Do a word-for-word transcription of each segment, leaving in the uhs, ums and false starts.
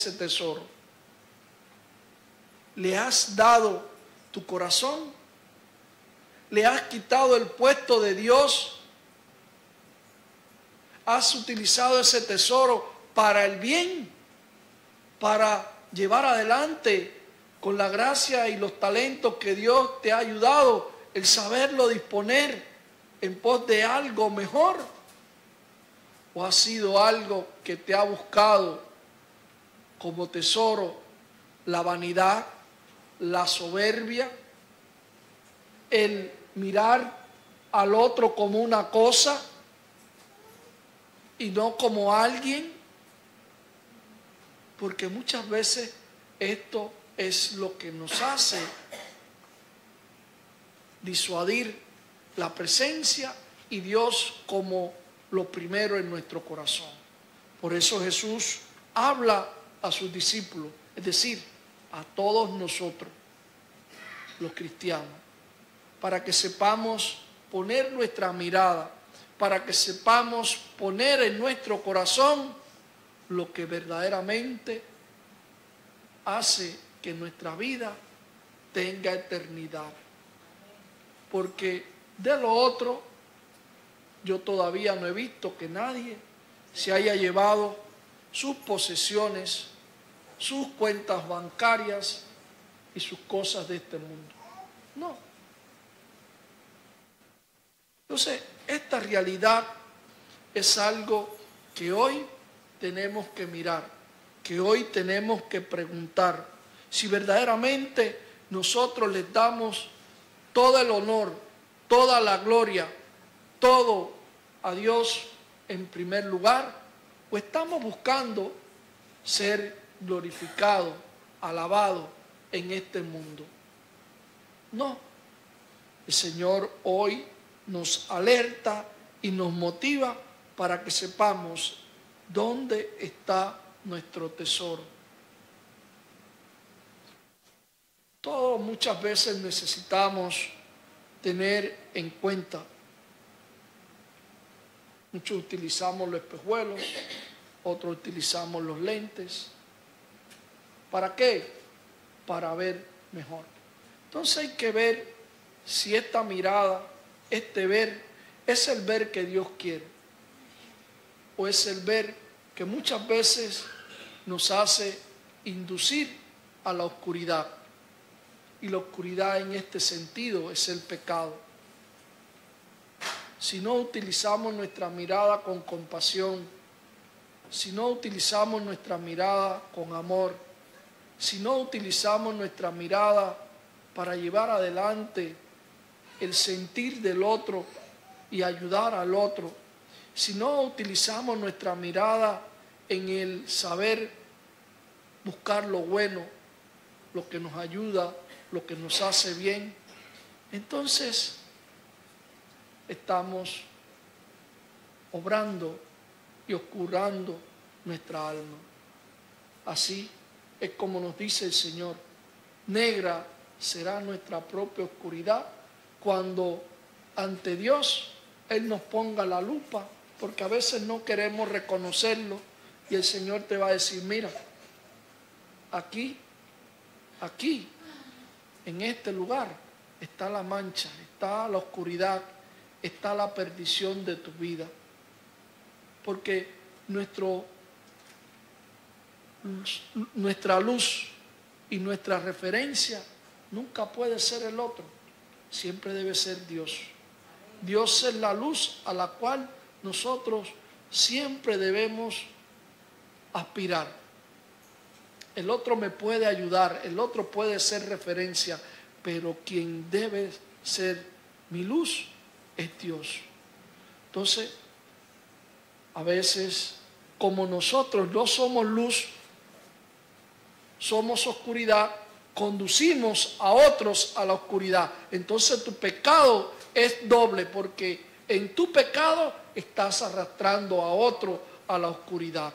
ese tesoro? ¿Le has dado tu corazón? ¿Le has quitado el puesto de Dios? ¿Has utilizado ese tesoro para el bien? Para llevar adelante con la gracia y los talentos que Dios te ha ayudado, el saberlo disponer en pos de algo mejor. ¿O ha sido algo que te ha buscado como tesoro la vanidad, la soberbia, el mirar al otro como una cosa y no como alguien? Porque muchas veces esto es lo que nos hace disuadir la presencia y Dios como lo primero en nuestro corazón. Por eso Jesús habla a sus discípulos, es decir, a todos nosotros, los cristianos, para que sepamos poner nuestra mirada, para que sepamos poner en nuestro corazón lo que verdaderamente hace que nuestra vida tenga eternidad. Porque de lo otro, yo todavía no he visto que nadie se haya llevado sus posesiones, sus cuentas bancarias y sus cosas de este mundo. No. Entonces, esta realidad es algo que hoy tenemos que mirar, que hoy tenemos que preguntar si verdaderamente nosotros les damos todo el honor, toda la gloria, todo a Dios en primer lugar, o estamos buscando ser glorificados, alabados en este mundo. No, el Señor hoy nos alerta y nos motiva para que sepamos dónde está nuestro tesoro. Todos muchas veces necesitamos tener en cuenta. Muchos utilizamos los espejuelos, otros utilizamos los lentes. ¿Para qué? Para ver mejor. Entonces hay que ver si esta mirada, este ver, es el ver que Dios quiere, o es el ver que muchas veces nos hace inducir a la oscuridad. Y la oscuridad en este sentido es el pecado. Si no utilizamos nuestra mirada con compasión, si no utilizamos nuestra mirada con amor, si no utilizamos nuestra mirada para llevar adelante el sentir del otro y ayudar al otro, si no utilizamos nuestra mirada en el saber buscar lo bueno, lo que nos ayuda, lo que nos hace bien, entonces estamos obrando y oscurando nuestra alma. Así es como nos dice el Señor, negra será nuestra propia oscuridad cuando ante Dios Él nos ponga la lupa, porque a veces no queremos reconocerlo y el Señor te va a decir, mira, aquí, aquí, en este lugar está la mancha, está la oscuridad, está la perdición de tu vida. Porque nuestro, nuestra luz y nuestra referencia nunca puede ser el otro, siempre debe ser Dios. Dios es la luz a la cual nosotros siempre debemos aspirar. El otro me puede ayudar, el otro puede ser referencia, pero quien debe ser mi luz es Dios. Entonces, a veces, como nosotros no somos luz, somos oscuridad, conducimos a otros a la oscuridad. Entonces tu pecado es doble, porque en tu pecado estás arrastrando a otro a la oscuridad.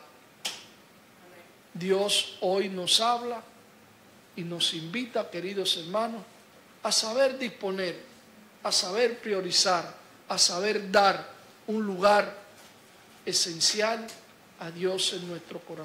Dios hoy nos habla y nos invita, queridos hermanos, a saber disponer, a saber priorizar, a saber dar un lugar esencial a Dios en nuestro corazón.